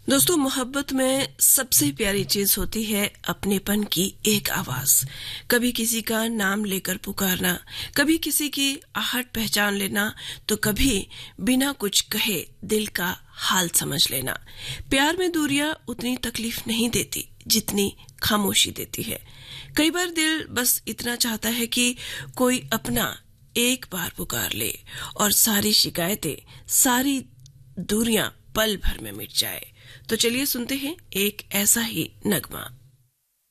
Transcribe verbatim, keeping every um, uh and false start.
दोस्तों, मोहब्बत में सबसे प्यारी चीज होती है अपनेपन की एक आवाज। कभी किसी का नाम लेकर पुकारना, कभी किसी की आहट पहचान लेना, तो कभी बिना कुछ कहे दिल का हाल समझ लेना। प्यार में दूरियां उतनी तकलीफ नहीं देती जितनी खामोशी देती है। कई बार दिल बस इतना चाहता है कि कोई अपना एक बार पुकार ले और सारी शिकायतें, सारी दूरियां पल भर में मिट जाए। तो चलिए सुनते हैं एक ऐसा ही नगमा।